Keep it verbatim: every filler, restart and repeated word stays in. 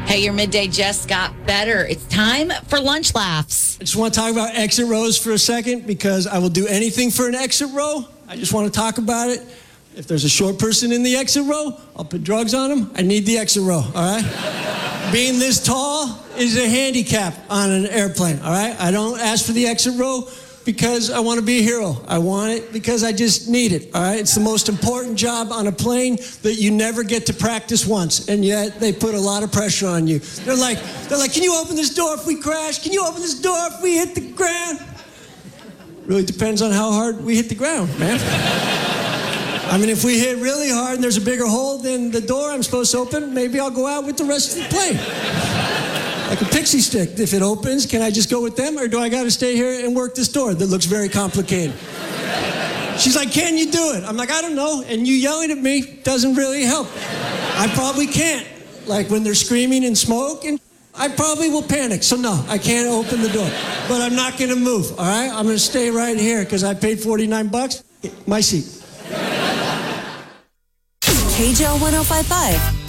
Hey, your midday just got better. It's time for Lunch Laughs. I just want to talk about exit rows for a second because I will do anything for an exit row. I just want to talk about it. If there's a short person in the exit row, I'll put drugs on them. I need the exit row, all right? Being this tall is a handicap on an airplane, all right? I don't ask for the exit row because I want to be a hero. I want it because I just need it, all right? It's the most important job on a plane that you never get to practice once, and yet they put a lot of pressure on you. They're like, they're like, can you open this door if we crash? Can you open this door if we hit the ground? Really depends on how hard we hit the ground, man. I mean, if we hit really hard and there's a bigger hole than the door I'm supposed to open, maybe I'll go out with the rest of the plane. Like a pixie stick. If it opens, can I just go with them, or do I got to stay here and work this door that looks very complicated? She's like, can you do it? I'm like, I don't know. And you yelling at me doesn't really help. I probably can't. Like when they're screaming and smoke, and I probably will panic. So no, I can't open the door. But I'm not going to move, all right? I'm going to stay right here because I paid forty-nine bucks. My seat. K J O one oh five point five.